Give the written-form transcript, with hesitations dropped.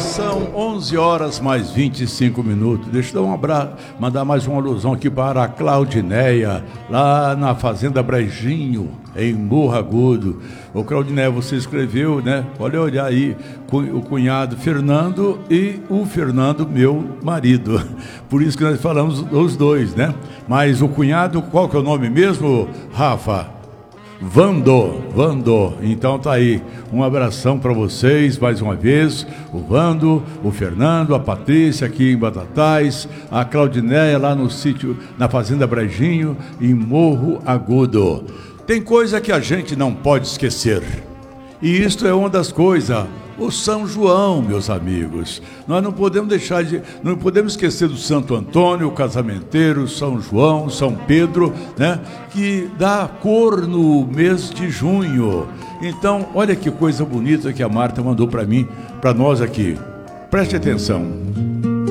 São 11 horas mais 25 minutos. Deixa eu dar um abraço, mandar mais uma alusão aqui para a Claudineia, lá na Fazenda Brejinho, em Morro Agudo. Ô Claudineia, você escreveu, né? Olha aí, o cunhado Fernando e o Fernando, meu marido. Por isso que nós falamos os dois, né? Mas o cunhado, qual que é o nome mesmo, Rafa? Vando, então tá aí, um abração para vocês mais uma vez, o Vando, o Fernando, a Patrícia aqui em Batatais, a Claudineia lá no sítio, na Fazenda Brejinho, em Morro Agudo. Tem coisa que a gente não pode esquecer, e isto é uma das coisas, o São João, meus amigos. Nós não podemos não podemos esquecer do Santo Antônio, o casamenteiro, São João, São Pedro, né? Que dá cor no mês de junho. Então, olha que coisa bonita que a Marta mandou para mim, para nós aqui. Preste atenção.